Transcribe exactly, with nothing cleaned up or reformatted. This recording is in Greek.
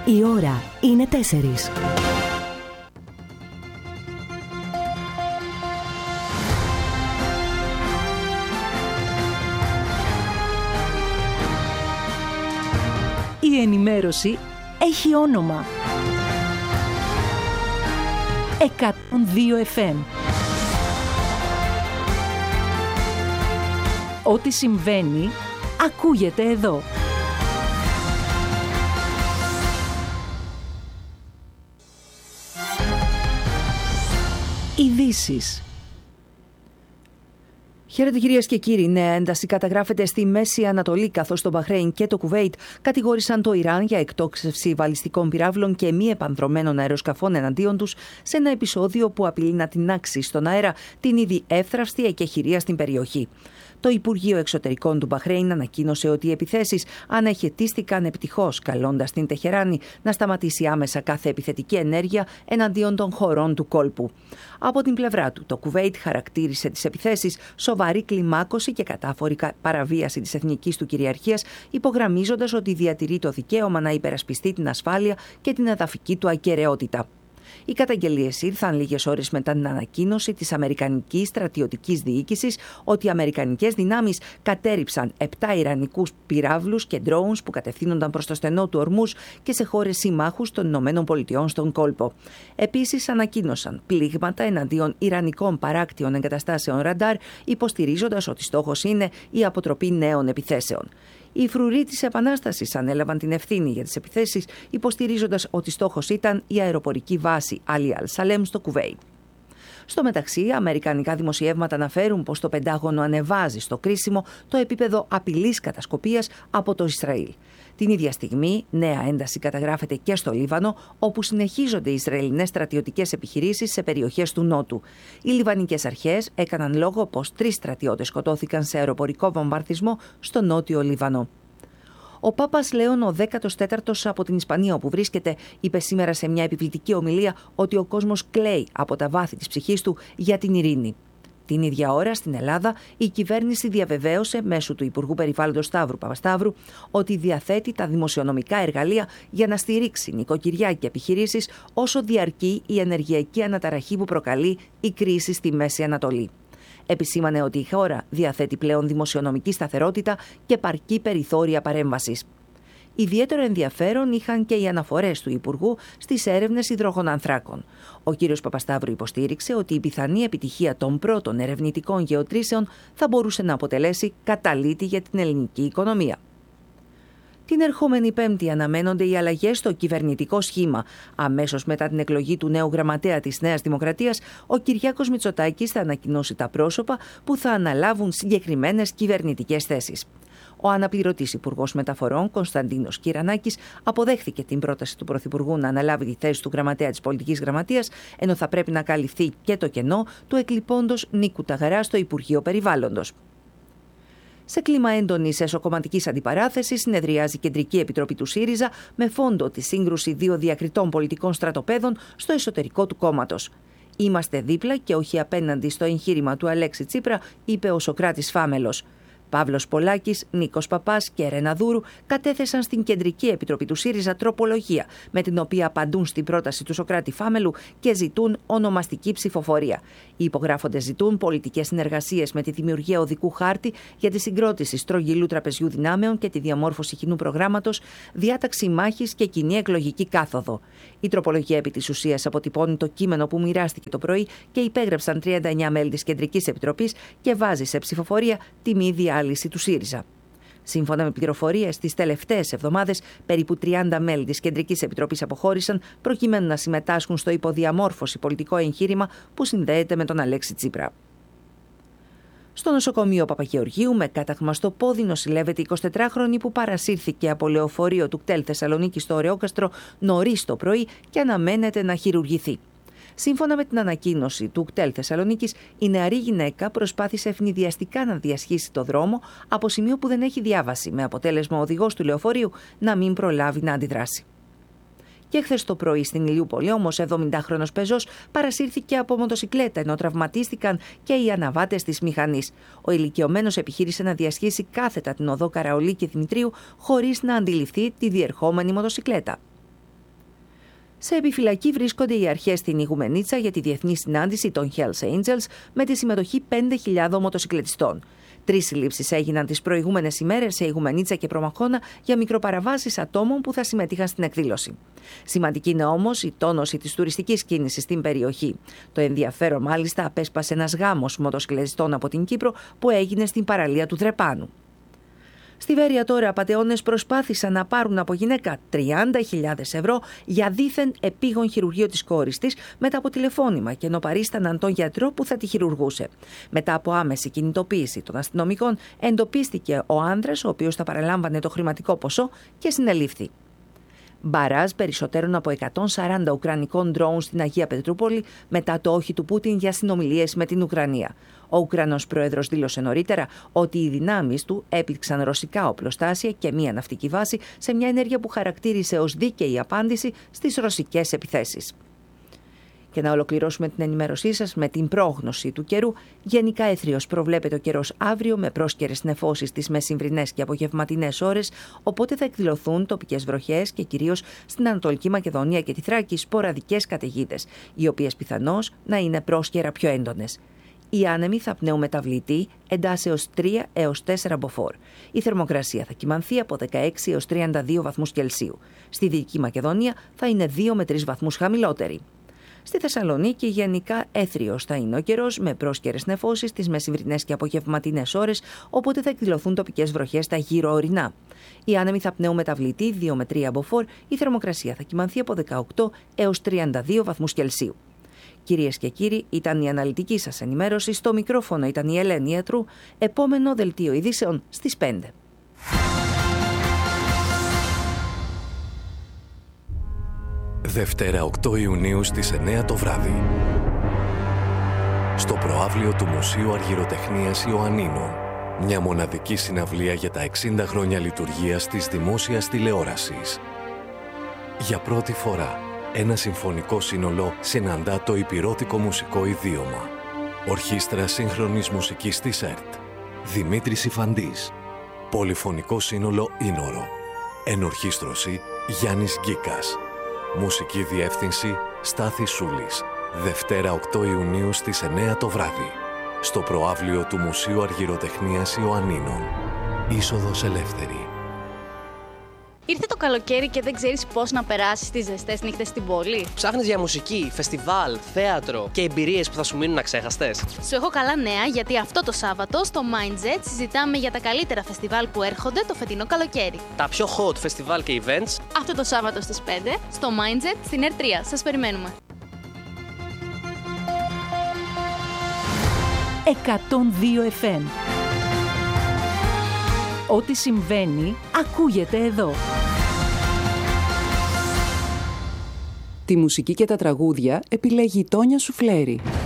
Η ώρα είναι τέσσερις. Η ενημέρωση έχει όνομα. εκατόν δύο εφ εμ. Ό,τι συμβαίνει, ακούγεται εδώ. Ειδήσεις. Χαίρετε κυρίες και κύριοι. Νέα ένταση καταγράφεται στη Μέση Ανατολή, καθώς το Μπαχρέιν και το Κουβέιτ κατηγόρησαν το Ιράν για εκτόξευση βαλιστικών πυράβλων και μη επανδρωμένων αεροσκαφών εναντίον τους, σε ένα επεισόδιο που απειλεί να τινάξει στον αέρα την ήδη εύθραυστη εκεχηρία στην περιοχή. Το Υπουργείο Εξωτερικών του Μπαχρέιν ανακοίνωσε ότι οι επιθέσεις αναχαιτίστηκαν επιτυχώς, καλώντας την Τεχεράνη να σταματήσει άμεσα κάθε επιθετική ενέργεια εναντίον των χωρών του κόλπου. Από την πλευρά του, το Κουβέιτ χαρακτήρισε τις επιθέσεις σοβαρή κλιμάκωση και κατάφορη παραβίαση της εθνικής του κυριαρχίας, υπογραμμίζοντας ότι διατηρεί το δικαίωμα να υπερασπιστεί την ασφάλεια και την εδαφική του ακεραιότητα. Οι καταγγελίες ήρθαν λίγες ώρες μετά την ανακοίνωση της Αμερικανικής Στρατιωτικής Διοίκησης ότι οι Αμερικανικές δυνάμεις κατέρριψαν επτά Ιρανικούς πυράβλους και ντρόουνς που κατευθύνονταν προς το στενό του Ορμούζ και σε χώρες συμμάχους των Ηνωμένων Πολιτειών στον κόλπο. Επίσης, ανακοίνωσαν πλήγματα εναντίον Ιρανικών παράκτιων εγκαταστάσεων ραντάρ, υποστηρίζοντας ότι στόχος είναι η αποτροπή νέων επιθέσεων. Οι φρουροί της Επανάστασης ανέλαβαν την ευθύνη για τις επιθέσεις, υποστηρίζοντας ότι στόχος ήταν η αεροπορική βάση Αλι Αλ Σαλέμ στο Κουβέιτ. Στο μεταξύ, αμερικανικά δημοσιεύματα αναφέρουν πως το Πεντάγωνο ανεβάζει στο κρίσιμο το επίπεδο απειλής κατασκοπίας από το Ισραήλ. Την ίδια στιγμή, νέα ένταση καταγράφεται και στο Λίβανο, όπου συνεχίζονται οι Ισραηλινές στρατιωτικές επιχειρήσεις σε περιοχές του Νότου. Οι Λιβανικές αρχές έκαναν λόγο πως τρεις στρατιώτες σκοτώθηκαν σε αεροπορικό βομβαρδισμό στο νότιο Λίβανο. Ο Πάπας Λέων ο δέκατος τέταρτος από την Ισπανία, όπου βρίσκεται, είπε σήμερα σε μια επιβλητική ομιλία ότι ο κόσμος κλαίει από τα βάθη της ψυχής του για την ειρήνη. Την ίδια ώρα στην Ελλάδα η κυβέρνηση διαβεβαίωσε μέσω του Υπουργού Περιβάλλοντος Σταύρου Παπασταύρου ότι διαθέτει τα δημοσιονομικά εργαλεία για να στηρίξει νοικοκυριά και επιχειρήσεις όσο διαρκεί η ενεργειακή αναταραχή που προκαλεί η κρίση στη Μέση Ανατολή. Επισήμανε ότι η χώρα διαθέτει πλέον δημοσιονομική σταθερότητα και επαρκή περιθώρια παρέμβασης. Ιδιαίτερο ενδιαφέρον είχαν και οι αναφορές του Υπουργού στις έρευνες υδρογονανθράκων. Ο κ. Παπασταύρου υποστήριξε ότι η πιθανή επιτυχία των πρώτων ερευνητικών γεωτρήσεων θα μπορούσε να αποτελέσει καταλύτη για την ελληνική οικονομία. Την ερχόμενη Πέμπτη αναμένονται οι αλλαγές στο κυβερνητικό σχήμα. Αμέσως μετά την εκλογή του νέου γραμματέα της Νέας Δημοκρατίας, ο Κυριάκος Μητσοτάκης θα ανακοινώσει τα πρόσωπα που θα αναλάβουν συγκεκριμένες κυβερνητικές θέσεις. Ο αναπληρωτής Υπουργός Μεταφορών, Κωνσταντίνος Κυρανάκης, αποδέχθηκε την πρόταση του Πρωθυπουργού να αναλάβει τη θέση του γραμματέα της Πολιτικής Γραμματείας, ενώ θα πρέπει να καλυφθεί και το κενό του εκλειπώντος Νίκου Ταγαρά στο Υπουργείο Περιβάλλοντος. Σε κλίμα έντονης εσωκομματικής αντιπαράθεσης, συνεδριάζει η Κεντρική Επιτροπή του ΣΥΡΙΖΑ με φόντο τη σύγκρουση δύο διακριτών πολιτικών στρατοπέδων στο εσωτερικό του κόμματος. «Είμαστε δίπλα και όχι απέναντι στο εγχείρημα του Αλέξη Τσίπρα», είπε ο Σωκράτης Φάμελος. Παύλος Πολάκης, Νίκος Παπάς και Ρένα Δούρου κατέθεσαν στην Κεντρική Επιτροπή του ΣΥΡΙΖΑ τροπολογία, με την οποία απαντούν στην πρόταση του Σωκράτη Φάμελου και ζητούν ονομαστική ψηφοφορία. Οι υπογράφοντες ζητούν πολιτικές συνεργασίες με τη δημιουργία οδικού χάρτη για τη συγκρότηση στρογγυλού τραπεζιού δυνάμεων και τη διαμόρφωση κοινού προγράμματος, διάταξη μάχης και κοινή εκλογική κάθοδο. Η τροπολογία επί της ουσίας αποτυπώνει το κείμενο που μοιράστηκε το πρωί και υπέγραψαν τριάντα εννέα μέλη της Κεντρικής Επιτροπής και βάζει σε ψηφοφορία τη μη διάλυση του ΣΥΡΙΖΑ. Σύμφωνα με πληροφορίες, τις τελευταίες εβδομάδες, περίπου τριάντα μέλη της Κεντρικής Επιτροπής αποχώρησαν προκειμένου να συμμετάσχουν στο υποδιαμόρφωση πολιτικό εγχείρημα που συνδέεται με τον Αλέξη Τσίπρα. Στο νοσοκομείο Παπαγεωργίου, με κάταγμα στο πόδι, νοσηλεύεται η εικοσιτετράχρονη που παρασύρθηκε από λεωφορείο του ΚΤΕΛ Θεσσαλονίκη στο Ωρεόκαστρο νωρίς το πρωί και αναμένεται να χειρουργηθεί. Σύμφωνα με την ανακοίνωση του ΚΤΕΛ Θεσσαλονίκης, η νεαρή γυναίκα προσπάθησε ευνηδιαστικά να διασχίσει το δρόμο από σημείο που δεν έχει διάβαση, με αποτέλεσμα ο οδηγός του λεωφορείου να μην προλάβει να αντιδράσει. Και χθες το πρωί στην Ηλιούπολη, όμως, εβδομηντάχρονος πεζός παρασύρθηκε από μοτοσικλέτα, ενώ τραυματίστηκαν και οι αναβάτες της μηχανής. Ο ηλικιωμένος επιχείρησε να διασχίσει κάθετα την οδό Καραολί και Δημητρίου χωρίς να αντιληφθεί τη διερχόμενη μοτοσικλέτα. Σε επιφυλακή βρίσκονται οι αρχές στην Ιγουμενίτσα για τη διεθνή συνάντηση των Hells Angels με τη συμμετοχή πέντε χιλιάδων μοτοσυκλετιστών. Τρεις συλλήψεις έγιναν τις προηγούμενες ημέρες σε Ιγουμενίτσα και Προμαχώνα για μικροπαραβάσεις ατόμων που θα συμμετείχαν στην εκδήλωση. Σημαντική είναι όμως η τόνωση της τουριστικής κίνησης στην περιοχή. Το ενδιαφέρον μάλιστα απέσπασε ένας γάμος μοτοσυκλετιστών από την Κύπρο που έγινε στην παραλία του Δρεπάνου. Στη Βέρεια τώρα απατεώνες προσπάθησαν να πάρουν από γυναίκα τριάντα χιλιάδες ευρώ για δήθεν επίγον χειρουργείο της κόρης της μετά από τηλεφώνημα και ενώ παρίσταναν τον γιατρό που θα τη χειρουργούσε. Μετά από άμεση κινητοποίηση των αστυνομικών εντοπίστηκε ο άνδρας ο οποίος θα παραλάμβανε το χρηματικό ποσό και συνελήφθη. Μπαράζ περισσότερων από εκατόν σαράντα ουκρανικών ντρόουν στην Αγία Πετρούπολη μετά το όχι του Πούτιν για συνομιλίες με την Ουκρανία. Ο Ουκρανός πρόεδρος δήλωσε νωρίτερα ότι οι δυνάμεις του έπληξαν ρωσικά οπλοστάσια και μία ναυτική βάση σε μια ενέργεια που χαρακτήρισε ως δίκαιη απάντηση στις ρωσικές επιθέσεις. Και να ολοκληρώσουμε την ενημέρωσή σας με την πρόγνωση του καιρού. Γενικά έθριος προβλέπεται ο καιρός αύριο με πρόσκαιρες νεφώσεις στις μεσημβρινές και απογευματινές ώρες, οπότε θα εκδηλωθούν τοπικές βροχές και κυρίως στην Ανατολική Μακεδονία και τη Θράκη σποραδικές καταιγίδες, οι οποίες πιθανώς να είναι πρόσκαιρα πιο έντονες. Οι άνεμοι θα πνέουν μεταβλητή εντάσεως τρία έως τέσσερα μποφόρ. Η θερμοκρασία θα κυμανθεί από δεκαέξι έως τριάντα δύο βαθμούς Κελσίου. Στη Δυτική Μακεδονία θα είναι δύο με τρεις βαθμούς χαμηλότερη. Στη Θεσσαλονίκη γενικά έθριος θα είναι ο καιρός με πρόσκαιρες νεφώσεις στις μεσημβρινές και απογευματινές ώρες, οπότε θα εκδηλωθούν τοπικές βροχές στα γύρω ορεινά. Οι άνεμοι θα πνέουν μεταβλητή δύο με τρία μποφόρ, η θερμοκρασία θα κυμανθεί από δεκαοκτώ έως τριάντα δύο βαθμούς Κελσίου. Κυρίες και κύριοι, ήταν η αναλυτική σας ενημέρωση. Στο μικρόφωνο ήταν η Ελένη Ιατρού. Επόμενο δελτίο ειδήσεων στις πέντε. Δευτέρα οκτώ Ιουνίου στις εννέα το βράδυ. Στο προαύλιο του Μουσείου Αργυροτεχνίας Ιωαννίνων. Μια μοναδική συναυλία για τα εξήντα χρόνια λειτουργίας της δημόσιας τηλεόρασης. Για πρώτη φορά, ένα συμφωνικό σύνολο συναντά το υπηρώτικο μουσικό ιδίωμα. Ορχήστρα σύγχρονης μουσικής της ΕΡΤ. Δημήτρης Ιφαντής. Πολυφωνικό σύνολο Ήνορο. Ενορχήστρωση Γιάννης Γκίκας. Μουσική διεύθυνση Στάθης Σούλης. Δευτέρα οκτώ Ιουνίου στις εννέα το βράδυ. Στο προαύλιο του Μουσείου Αργυροτεχνίας Ιωαννίνων. Είσοδος ελεύθερη. Ήρθε το καλοκαίρι και δεν ξέρεις πώς να περάσεις τις ζεστές νύχτες στην πόλη. Ψάχνεις για μουσική, φεστιβάλ, θέατρο και εμπειρίες που θα σου μείνουν αξέχαστες. Σου έχω καλά νέα, γιατί αυτό το Σάββατο στο Mindset συζητάμε για τα καλύτερα φεστιβάλ που έρχονται το φετινό καλοκαίρι. Τα πιο hot φεστιβάλ και events. Αυτό το Σάββατο στις πέντε στο Mindset στην Ερ τρία. Σας περιμένουμε. εκατόν δύο εφ εμ. Ό,τι συμβαίνει, ακούγεται εδώ. Τη μουσική και τα τραγούδια επιλέγει η Τόνια Σουφλέρη.